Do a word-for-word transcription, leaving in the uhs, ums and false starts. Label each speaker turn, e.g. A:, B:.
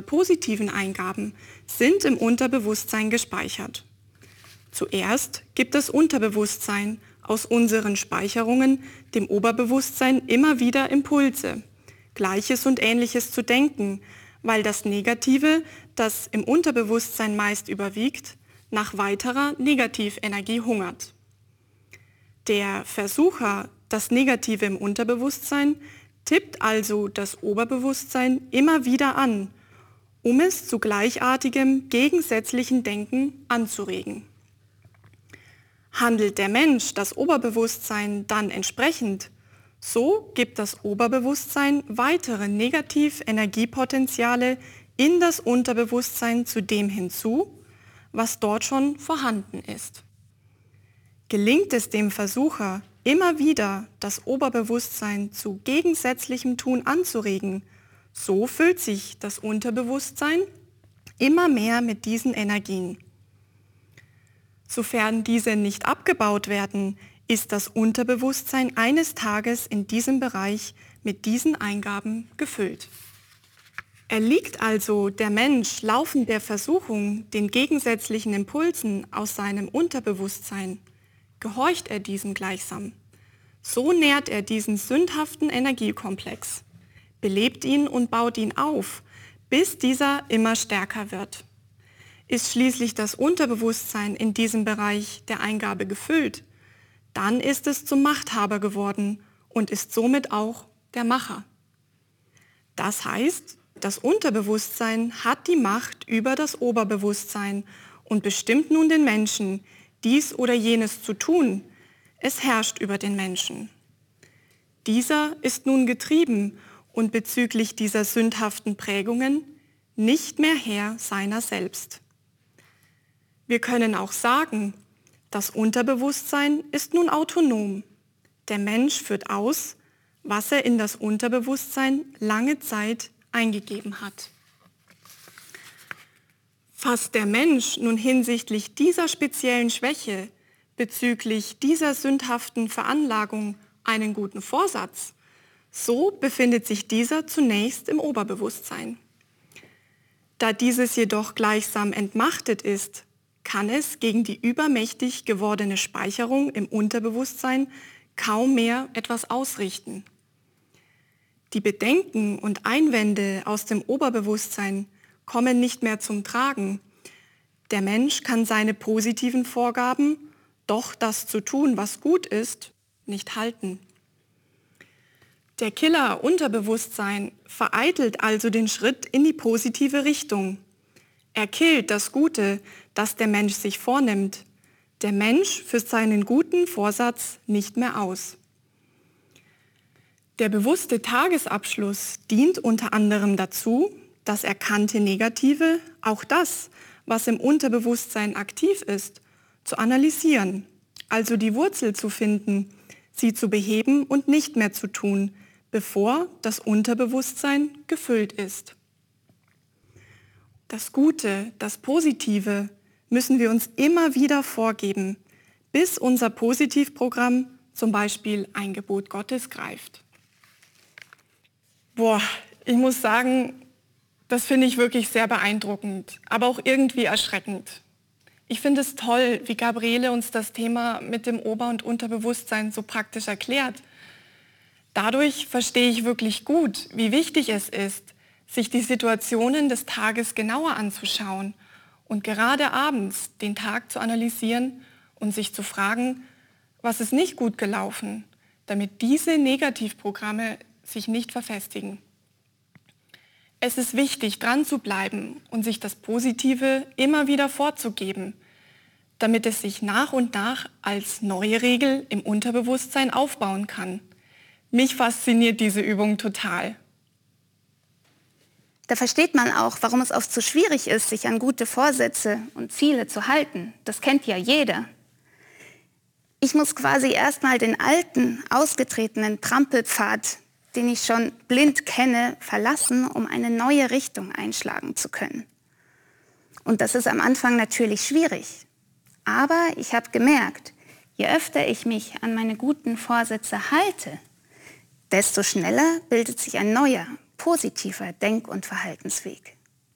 A: positiven Eingaben sind im Unterbewusstsein gespeichert. Zuerst gibt das Unterbewusstsein aus unseren Speicherungen dem Oberbewusstsein immer wieder Impulse, Gleiches und Ähnliches zu denken, weil das Negative, das im Unterbewusstsein meist überwiegt, nach weiterer Negativenergie hungert. Der Versucher, das Negative im Unterbewusstsein, tippt also das Oberbewusstsein immer wieder an, um es zu gleichartigem, gegensätzlichen Denken anzuregen. Handelt der Mensch das Oberbewusstsein dann entsprechend, so gibt das Oberbewusstsein weitere Negativenergiepotenziale in das Unterbewusstsein zu dem hinzu, was dort schon vorhanden ist. Gelingt es dem Versucher, immer wieder das Oberbewusstsein zu gegensätzlichem Tun anzuregen, so füllt sich das Unterbewusstsein immer mehr mit diesen Energien. Sofern diese nicht abgebaut werden, ist das Unterbewusstsein eines Tages in diesem Bereich mit diesen Eingaben gefüllt. Erliegt also der Mensch laufend der Versuchung, den gegensätzlichen Impulsen aus seinem Unterbewusstsein, gehorcht er diesem gleichsam. So nährt er diesen sündhaften Energiekomplex, belebt ihn und baut ihn auf, bis dieser immer stärker wird. Ist schließlich das Unterbewusstsein in diesem Bereich der Eingabe gefüllt, dann ist es zum Machthaber geworden und ist somit auch der Macher. Das heißt, das Unterbewusstsein hat die Macht über das Oberbewusstsein und bestimmt nun den Menschen, dies oder jenes zu tun. Es herrscht über den Menschen. Dieser ist nun getrieben und bezüglich dieser sündhaften Prägungen nicht mehr Herr seiner selbst. Wir können auch sagen, das Unterbewusstsein ist nun autonom. Der Mensch führt aus, was er in das Unterbewusstsein lange Zeit eingegeben hat. Fasst der Mensch nun hinsichtlich dieser speziellen Schwäche bezüglich dieser sündhaften Veranlagung einen guten Vorsatz, so befindet sich dieser zunächst im Oberbewusstsein. Da dieses jedoch gleichsam entmachtet ist, kann es gegen die übermächtig gewordene Speicherung im Unterbewusstsein kaum mehr etwas ausrichten. Die Bedenken und Einwände aus dem Oberbewusstsein kommen nicht mehr zum Tragen. Der Mensch kann seine positiven Vorgaben, doch das zu tun, was gut ist, nicht halten. Der Killer Unterbewusstsein vereitelt also den Schritt in die positive Richtung. Er killt das Gute, das der Mensch sich vornimmt. Der Mensch führt seinen guten Vorsatz nicht mehr aus. Der bewusste Tagesabschluss dient unter anderem dazu, das erkannte Negative, auch das, was im Unterbewusstsein aktiv ist, zu analysieren, also die Wurzel zu finden, sie zu beheben und nicht mehr zu tun, bevor das Unterbewusstsein gefüllt ist. Das Gute, das Positive müssen wir uns immer wieder vorgeben, bis unser Positivprogramm, zum Beispiel ein Gebot Gottes, greift. Boah, ich muss sagen, das finde ich wirklich sehr beeindruckend, aber auch irgendwie erschreckend. Ich finde es toll, wie Gabriele uns das Thema mit dem Ober- und Unterbewusstsein so praktisch erklärt. Dadurch verstehe ich wirklich gut, wie wichtig es ist, sich die Situationen des Tages genauer anzuschauen und gerade abends den Tag zu analysieren und sich zu fragen, was ist nicht gut gelaufen, damit diese Negativprogramme sich nicht verfestigen. Es ist wichtig, dran zu bleiben und sich das Positive immer wieder vorzugeben, damit es sich nach und nach als neue Regel im Unterbewusstsein aufbauen kann. Mich fasziniert diese Übung total.
B: Da versteht man auch, warum es oft so schwierig ist, sich an gute Vorsätze und Ziele zu halten. Das kennt ja jeder. Ich muss quasi erstmal den alten, ausgetretenen Trampelpfad, den ich schon blind kenne, verlassen, um eine neue Richtung einschlagen zu können. Und das ist am Anfang natürlich schwierig. Aber ich habe gemerkt, je öfter ich mich an meine guten Vorsätze halte, desto schneller bildet sich ein neuer, positiver Denk- und Verhaltensweg.